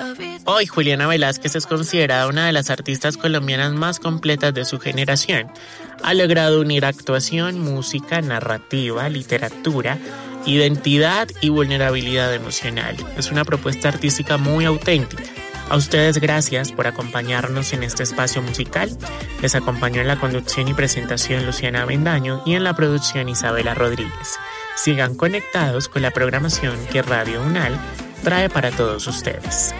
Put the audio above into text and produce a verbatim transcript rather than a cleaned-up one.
Hoy Juliana Velázquez es considerada una de las artistas colombianas más completas de su generación. Ha logrado unir actuación, música, narrativa, literatura, identidad y vulnerabilidad emocional. Es una propuesta artística muy auténtica. A ustedes gracias por acompañarnos en este espacio musical. Les acompañó en la conducción y presentación Luciana Avendaño y en la producción Isabela Rodríguez. Sigan conectados con la programación que Radio UNAL trae para todos ustedes.